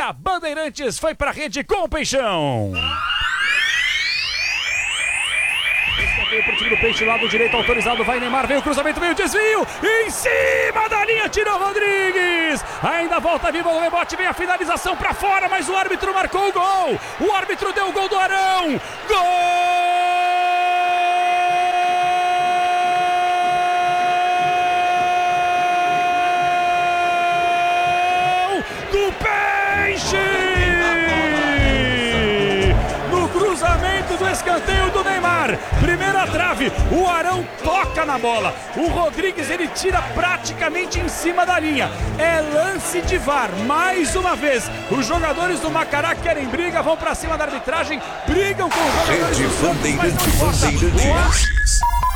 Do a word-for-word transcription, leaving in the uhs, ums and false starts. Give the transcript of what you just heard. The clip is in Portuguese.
a Bandeirantes foi pra rede com o Peixão. Escanteio pro time do Peixe, lado direito autorizado, vai Neymar, veio o cruzamento, veio o desvio, em cima da linha, tirou Rodrigues, ainda volta viva o rebote, vem a finalização pra fora, mas o árbitro marcou o gol, o árbitro deu o gol do Arão, gol! Do Peixe! No cruzamento do escanteio do Neymar, primeira trave, o Arão toca na bola, o Rodrigues ele tira praticamente em cima da linha, é lance de V A R, mais uma vez, os jogadores do Macará querem briga, vão pra cima da arbitragem, brigam com os jogadores do Santos, mas não importa.